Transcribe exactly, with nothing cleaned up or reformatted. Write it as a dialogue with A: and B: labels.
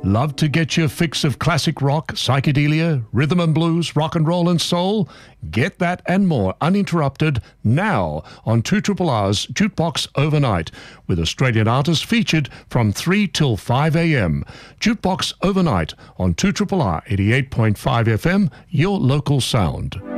A: Love to get your fix of classic rock, psychedelia, rhythm and blues, rock and roll and soul? Get that and more uninterrupted now on two R R's Jukebox Overnight, with Australian artists featured from three till five a m. Jukebox Overnight on two R R R eighty-eight point five F M, your local sound.